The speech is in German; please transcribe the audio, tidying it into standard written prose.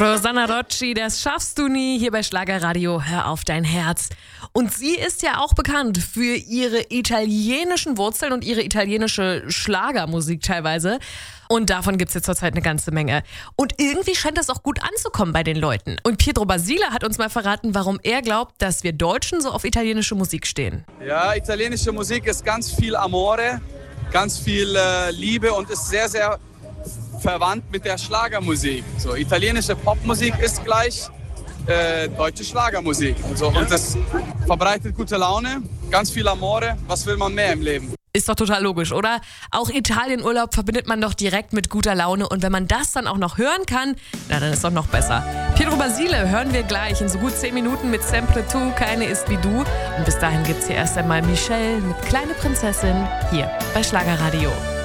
Rosanna Rocci, das schaffst du nie, hier bei Schlagerradio, hör auf dein Herz. Und sie ist ja auch bekannt für ihre italienischen Wurzeln und ihre italienische Schlagermusik teilweise. Und davon gibt es jetzt zurzeit eine ganze Menge. Und irgendwie scheint das auch gut anzukommen bei den Leuten. Und Pietro Basile hat uns mal verraten, warum er glaubt, dass wir Deutschen so auf italienische Musik stehen. Ja, italienische Musik ist ganz viel Amore, ganz viel Liebe und ist sehr, sehr verwandt mit der Schlagermusik. So, italienische Popmusik ist gleich deutsche Schlagermusik. Und das verbreitet gute Laune, ganz viel Amore. Was will man mehr im Leben? Ist doch total logisch, oder? Auch Italienurlaub verbindet man doch direkt mit guter Laune. Und wenn man das dann auch noch hören kann, na, dann ist doch noch besser. Pietro Basile hören wir gleich in so gut 10 Minuten mit Sempre Tu, keine ist wie du. Und bis dahin gibt's hier erst einmal Michelle mit Kleine Prinzessin hier bei Schlagerradio.